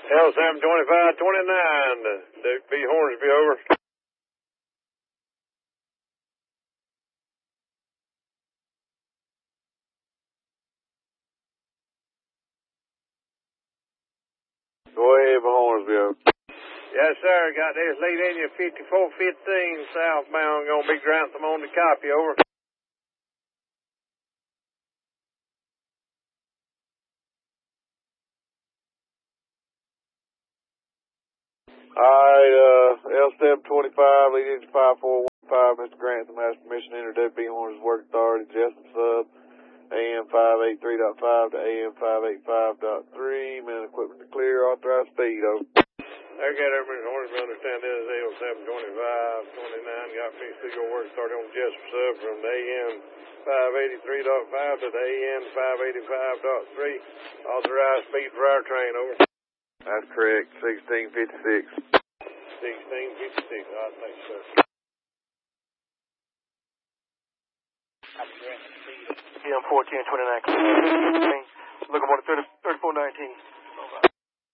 L72529, Duke B. Hornsby, over. Go ahead, B. Hornsby, over. Yes, sir. Got this lead engine 5415 southbound. Gonna be Grantham on the copy, over. Alright, L725, lead engine 5415, Mr. Grantham has permission to enter Duke B. Hornsby's work authority, Jessup sub, AM 583.5 to AM 585.3, man, equipment to clear, authorized speed, over. I got everybody Hornsby, understand this is L72529, got me to your work started on Jessup sub from the AM 583.5 to the AM 585.3, authorized speed for our train, over. That's correct, 1656. 1656, thanks, sir. PM 1429, looking for 3419.